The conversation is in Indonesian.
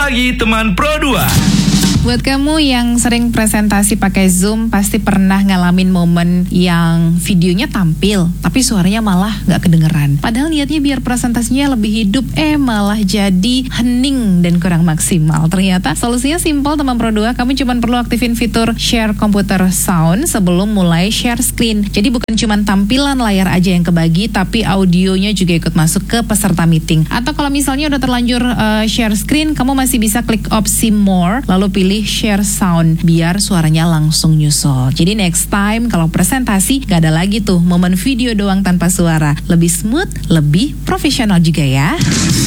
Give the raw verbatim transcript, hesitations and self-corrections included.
pagi teman Pro dua. Buat kamu yang sering presentasi pakai Zoom, pasti pernah ngalamin momen yang videonya tampil, tapi suaranya malah nggak kedengeran. Padahal niatnya biar presentasinya lebih hidup, eh malah jadi hening dan kurang maksimal. Ternyata solusinya simpel teman Pro dua, kamu cuma perlu aktifin fitur Share Computer Sound sebelum mulai share screen. Jadi bukan cuma tampilan layar aja yang kebagi, tapi audionya juga ikut masuk ke peserta meeting. Atau kalau misalnya udah terlanjur uh, share screen, kamu masih bisa klik opsi More, lalu pilih share sound biar suaranya langsung nyusul. Jadi next time kalau presentasi gak ada lagi tuh momen video doang tanpa suara. Lebih smooth, lebih profesional juga ya.